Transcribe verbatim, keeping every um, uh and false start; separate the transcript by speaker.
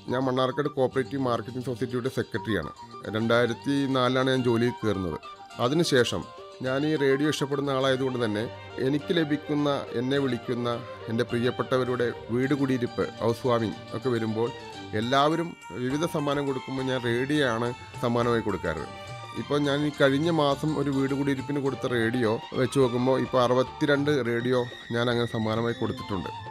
Speaker 1: ഞാൻ Mannarkkad cooperative marketing സൊസൈറ്റിയുടെ സെക്രട്ടറിയാണ്. രണ്ടായിരത്തി നാലിലാണ് ഞാൻ ജോലിയിൽ കയറുന്നത്. അതിനുശേഷം ഞാൻ ഈ റേഡിയോ ഇഷ്ടപ്പെടുന്ന ആളായതുകൊണ്ട് തന്നെ എനിക്ക് ലഭിക്കുന്ന, എന്നെ വിളിക്കുന്ന എൻ്റെ പ്രിയപ്പെട്ടവരുടെ വീട് കുടിയിരിപ്പ്, ഹൗസ് വാമിംഗ് ഒക്കെ വരുമ്പോൾ എല്ലാവരും വിവിധ സമ്മാനം കൊടുക്കുമ്പോൾ ഞാൻ റേഡിയോ ആണ് സമ്മാനമായി കൊടുക്കാറ്. ഇപ്പോൾ ഞാൻ ഈ കഴിഞ്ഞ മാസം ഒരു വീട് കുടിയിരിപ്പിന് കൊടുത്ത റേഡിയോ വെച്ച് നോക്കുമ്പോൾ ഇപ്പോൾ അറുപത്തിരണ്ട് റേഡിയോ ഞാൻ അങ്ങനെ സമ്മാനമായി കൊടുത്തിട്ടുണ്ട്.